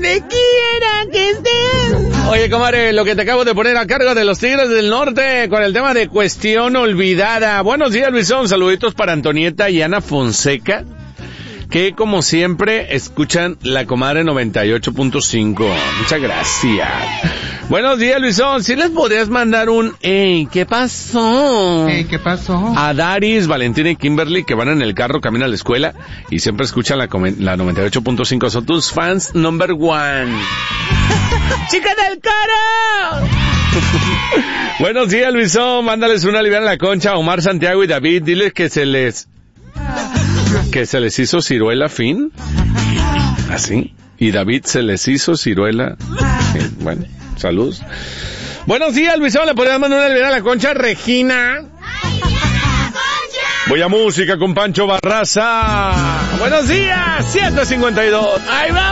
donde quiera que estés. Oye, comadre, lo que te acabo de poner a cargo de los Tigres del Norte con el tema de Cuestión Olvidada. Buenos días, Luisón. Saluditos para Antonieta y Ana Fonseca, que como siempre escuchan la comadre 98.5. Muchas gracias. Buenos días, Luisón. ¿Sí les podrías mandar un ¿qué pasó? ¿Qué pasó? A Daris, Valentina y Kimberly, que van en el carro, caminan a la escuela y siempre escuchan la 98.5. Son tus fans number one. ¡Chica del coro! Buenos días, Luisón. Mándales una liviana a la Concha a Omar, Santiago y David. Diles que se les hizo ciruela fin. ¿Así? Y David se les hizo ciruela. Bueno, salud. Buenos días, Luisón. ¿Le podrías mandar una liviana a la Concha, Regina? Voy a música con Pancho Barraza. Buenos días, 7:52. Ahí va.